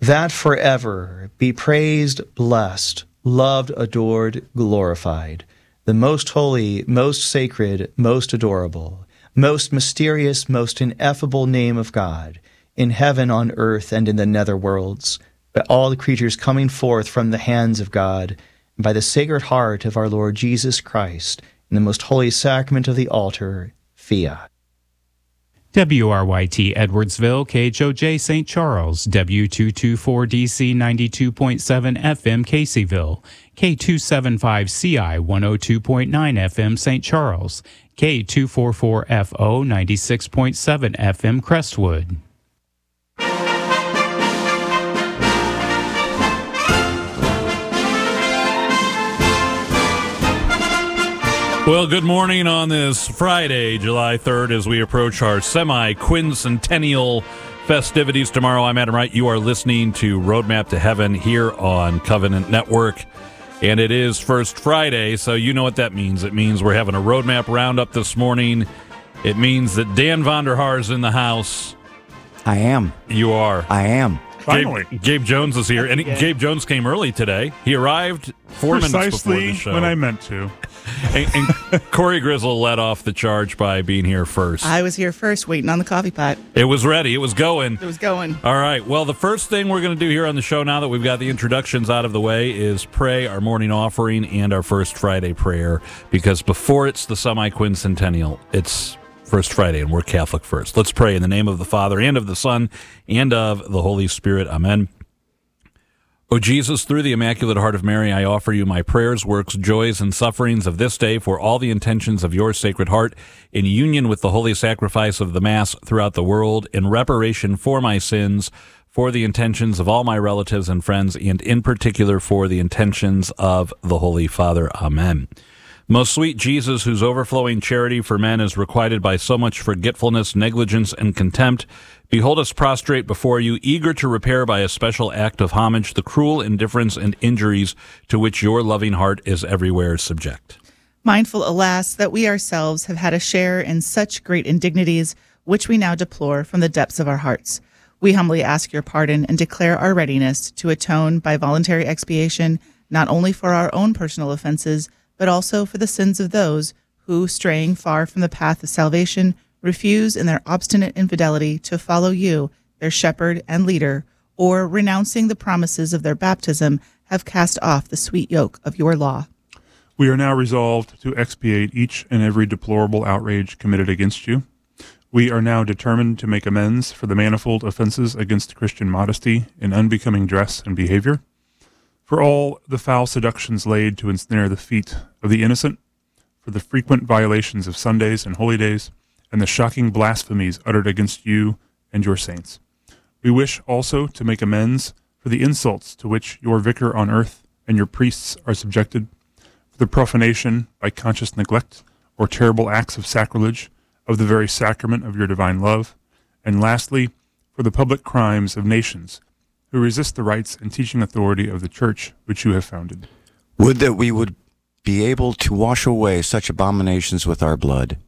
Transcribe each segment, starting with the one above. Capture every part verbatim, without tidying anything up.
that forever be praised, blessed, loved, adored, glorified, the most holy, most sacred, most adorable, most mysterious, most ineffable name of God, in heaven, on earth, and in the nether worlds, by all the creatures coming forth from the hands of God, and by the Sacred Heart of our Lord Jesus Christ, in the most holy sacrament of the altar, Fiat. W R Y T Edwardsville, K H O J Saint Charles, W two twenty-four D C ninety-two point seven F M Caseyville, K two seventy-five C I one oh two point nine F M Saint Charles, K two forty-four F O ninety-six point seven F M Crestwood. Well, good morning on this Friday, July third, as we approach our semi-quincentennial festivities tomorrow. I'm Adam Wright. You are listening to Roadmap to Heaven here on Covenant Network, and it is First Friday, so you know what that means. It means we're having a Roadmap Roundup this morning. It means that Dan Vonderhaar is in the house. I am. You are. I am. Finally. Gabe, Gabe Jones is here, and he, Gabe Jones came early today. He arrived four Precisely minutes before the show. when I meant to. And, and Corey Grizzle led off the charge by being here first. I was here first, waiting on the coffee pot. It was ready. It was going. It was going. All right. Well, the first thing we're going to do here on the show, now that we've got the introductions out of the way, is pray our morning offering and our First Friday prayer, because before it's the semi-quincentennial, it's First Friday, and we're Catholic first. Let's pray in the name of the Father, and of the Son, and of the Holy Spirit. Amen. O Jesus, through the Immaculate Heart of Mary, I offer you my prayers, works, joys, and sufferings of this day for all the intentions of your Sacred Heart, in union with the holy sacrifice of the Mass throughout the world, in reparation for my sins, for the intentions of all my relatives and friends, and in particular for the intentions of the Holy Father. Amen. Most sweet Jesus, whose overflowing charity for men is requited by so much forgetfulness, negligence, and contempt, behold us prostrate before you, eager to repair by a special act of homage the cruel indifference and injuries to which your loving heart is everywhere subject. Mindful, alas, that we ourselves have had a share in such great indignities, which we now deplore from the depths of our hearts. We humbly ask your pardon and declare our readiness to atone by voluntary expiation, not only for our own personal offenses, but also for the sins of those who, straying far from the path of salvation, refuse in their obstinate infidelity to follow you, their shepherd and leader, or, renouncing the promises of their baptism, have cast off the sweet yoke of your law. We are now resolved to expiate each and every deplorable outrage committed against you. We are now determined to make amends for the manifold offenses against Christian modesty in unbecoming dress and behavior, for all the foul seductions laid to ensnare the feet of the innocent, for the frequent violations of Sundays and holy days, and the shocking blasphemies uttered against you and your saints. We wish also to make amends for the insults to which your vicar on earth and your priests are subjected, for the profanation by conscious neglect or terrible acts of sacrilege of the very sacrament of your divine love, and lastly, for the public crimes of nations who resist the rights and teaching authority of the Church which you have founded. Would that we would be able to wash away such abominations with our blood.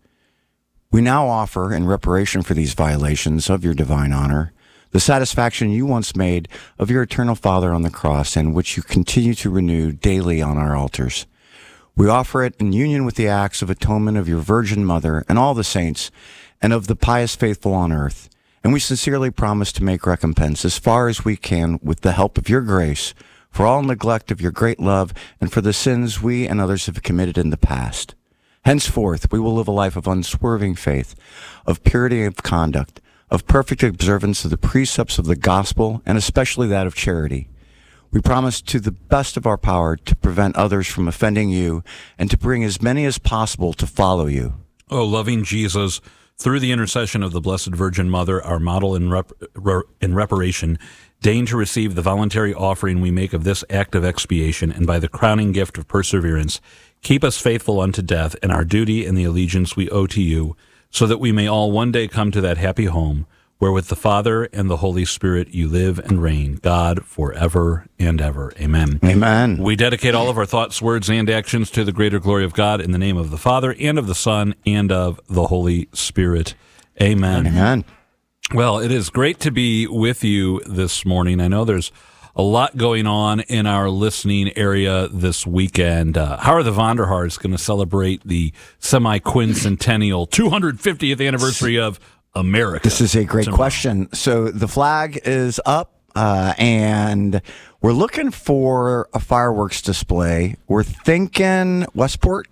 We now offer, in reparation for these violations of your divine honor, the satisfaction you once made of your eternal Father on the cross, and which you continue to renew daily on our altars. We offer it in union with the acts of atonement of your Virgin Mother and all the saints, and of the pious faithful on earth. And we sincerely promise to make recompense as far as we can with the help of your grace for all neglect of your great love and for the sins we and others have committed in the past. Henceforth, we will live a life of unswerving faith, of purity of conduct, of perfect observance of the precepts of the gospel, and especially that of charity. We promise to the best of our power to prevent others from offending you and to bring as many as possible to follow you. Oh, loving Jesus, through the intercession of the Blessed Virgin Mother, our model in, rep- re- in reparation, deign to receive the voluntary offering we make of this act of expiation, and by the crowning gift of perseverance, keep us faithful unto death in our duty and the allegiance we owe to you, so that we may all one day come to that happy home, where with the Father and the Holy Spirit you live and reign, God, forever and ever. Amen. Amen. We dedicate all of our thoughts, words, and actions to the greater glory of God, in the name of the Father, and of the Son, and of the Holy Spirit. Amen. Amen. Well, it is great to be with you this morning. I know there's a lot going on in our listening area this weekend. Uh, how are the Vonderhaars going to celebrate the semi-quincentennial two hundred fiftieth anniversary of America? This is a great Tomorrow. question. So the flag is up, uh, and we're looking for a fireworks display. We're thinking Westport,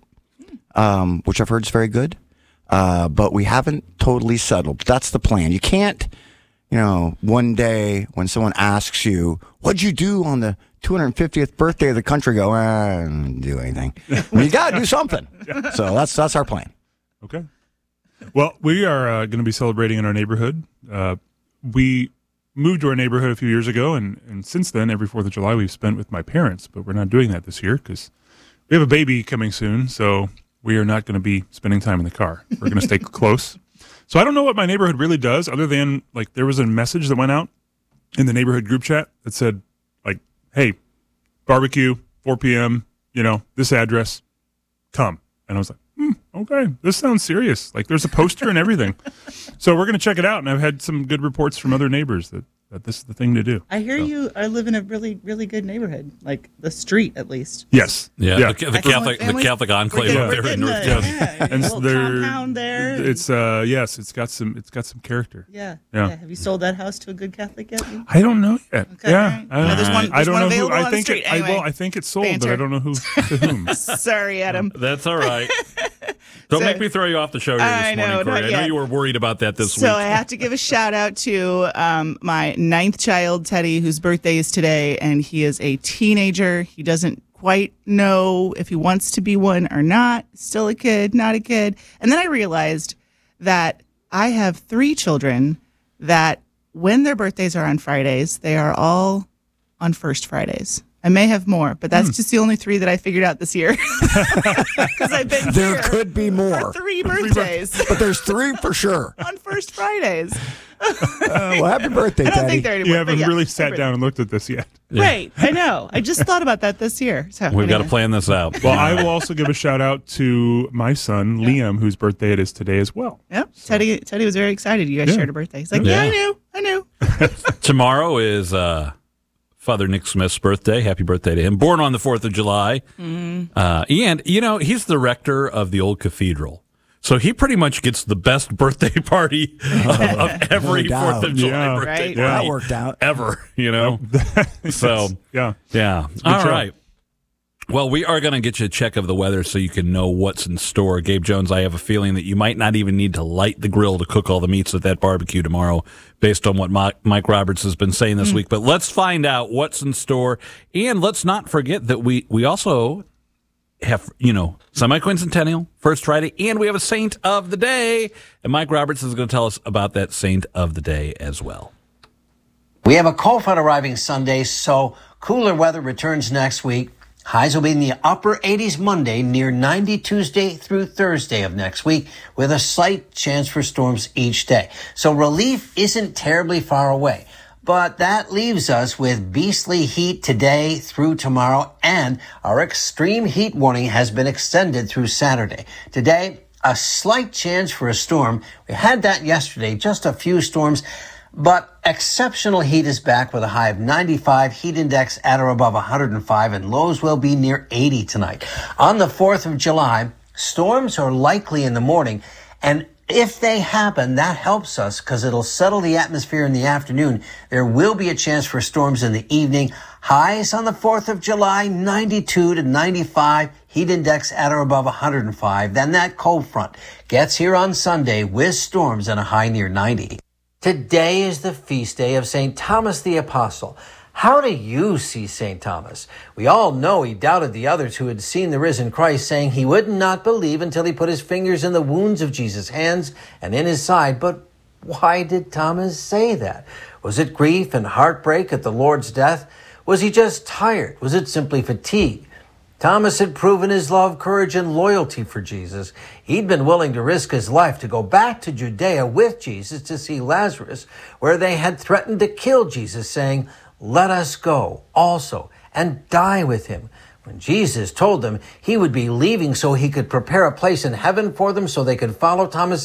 um, which I've heard is very good. Uh, but we haven't totally settled. That's the plan. You can't, you know, one day when someone asks you, what'd you do on the two hundred fiftieth birthday of the country, go, I didn't do anything. Well, you got to do something. So that's that's our plan. Okay. Well, we are uh, going to be celebrating in our neighborhood. Uh, we moved to our neighborhood a few years ago, and, and since then, every fourth of July we've spent with my parents, but we're not doing that this year because we have a baby coming soon, so we are not going to be spending time in the car. We're going to stay close. So I don't know what my neighborhood really does other than, like, there was a message that went out in the neighborhood group chat that said, like, hey, barbecue, four p.m., you know, this address, come. And I was like, hmm, okay, this sounds serious. Like, there's a poster and everything. So we're going to check it out, and I've had some good reports from other neighbors that, that this is the thing to do. I hear So. you are live in a really, really good neighborhood, like the street at least. Yes. Yeah, Yeah. the, the Excellent Catholic the families. Catholic enclave We're up getting- there in we're North getting County. a- Yeah, a And little there- compound there. It's uh yes, it's got some it's got some character. yeah, Yeah. yeah. Have you sold that house to a good Catholic yet? I don't know yet. Okay, yeah, all right. I, No, there's one- I there's don't one know who. available I on the think street it. I, well, anyway. I think it's sold, but Banter. I don't know who to whom. Sorry, Adam. That's all right. Don't So- make me throw you off the show here this I know, morning, Corey. not I know yet. you were worried about that this So week. I have to give a shout out to um, my ninth child, Teddy, whose birthday is today, and he is a teenager. He doesn't quite know if he wants to be one or not. Still a kid, not a kid. And then I realized that I have three children that when their birthdays are on Fridays, they are all on first Fridays. I may have more, but that's just the only three that I figured out this year. Because I've been There here could be for more, three birthdays but there's three for sure. on first Fridays. Uh, well, happy birthday, I don't Teddy. think they're You anymore. haven't but yeah, really sat everything. down and looked at this yet. Right, I know. I just thought about that this year. So We've got to anyway. plan this out. Well, I will also give a shout out to my son Liam, whose birthday it is today as well. Yep, Teddy. Teddy was very excited. You guys Yeah. shared a birthday. He's like, Yeah. yeah, I knew, I knew. Tomorrow is uh, Father Nick Smith's birthday. Happy birthday to him. Born on the fourth of July. Uh, and, you know, he's the rector of the old cathedral. So he pretty much gets the best birthday party of, of every No doubt. fourth of July Yeah. birthday Right. party That worked out. ever, you know? So, Yeah. yeah. All show. right. Well, we are going to get you a check of the weather so you can know what's in store. Gabe Jones, I have a feeling that you might not even need to light the grill to cook all the meats at that barbecue tomorrow based on what Mi- Mike Roberts has been saying this week. But let's find out what's in store. And let's not forget that we, we also have, you know, semi-quincentennial, First Friday, and we have a saint of the day. And Mike Roberts is going to tell us about that saint of the day as well. We have a cold front arriving Sunday, so cooler weather returns next week. Highs will be in the upper eighties Monday, near ninety Tuesday through Thursday of next week, with a slight chance for storms each day. So relief isn't terribly far away. But that leaves us with beastly heat today through tomorrow, and our extreme heat warning has been extended through Saturday. Today, a slight chance for a storm. We had that yesterday, just a few storms. But exceptional heat is back with a high of ninety-five, heat index at or above one hundred five, and lows will be near eighty tonight. On the fourth of July, storms are likely in the morning, and if they happen, that helps us because it'll settle the atmosphere in the afternoon. There will be a chance for storms in the evening. Highs on the fourth of July, ninety-two to ninety-five, heat index at or above one hundred five. Then that cold front gets here on Sunday with storms and a high near ninety. Today is the feast day of Saint Thomas the Apostle. How do you see Saint Thomas? We all know he doubted the others who had seen the risen Christ, saying he would not believe until he put his fingers in the wounds of Jesus' hands and in his side. But why did Thomas say that? Was it grief and heartbreak at the Lord's death? Was he just tired? Was it simply fatigue? Thomas had proven his love, courage, and loyalty for Jesus. He'd been willing to risk his life to go back to Judea with Jesus to see Lazarus, where they had threatened to kill Jesus, saying, "Let us go also and die with him." When Jesus told them he would be leaving so he could prepare a place in heaven for them so they could follow, Thomas said,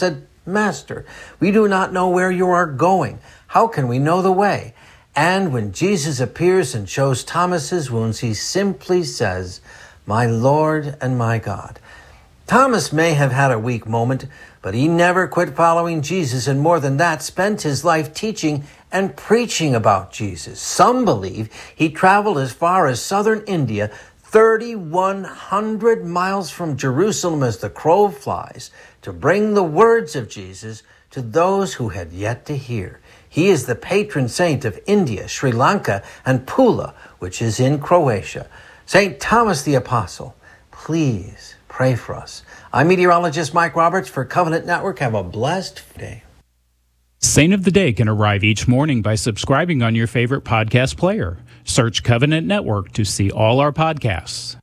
Master, we do not know where you are going. How can we know the way? And when Jesus appears and shows Thomas's wounds, he simply says, my Lord and my God. Thomas may have had a weak moment, but he never quit following Jesus, and more than that, spent his life teaching and preaching about Jesus. Some believe he traveled as far as southern India, thirty-one hundred miles from Jerusalem as the crow flies, to bring the words of Jesus to those who had yet to hear. He is the patron saint of India, Sri Lanka, and Pula, which is in Croatia. Saint Thomas the Apostle, please pray for us. I'm meteorologist Mike Roberts for Covenant Network. Have a blessed day. Saint of the Day can arrive each morning by subscribing on your favorite podcast player. Search Covenant Network to see all our podcasts.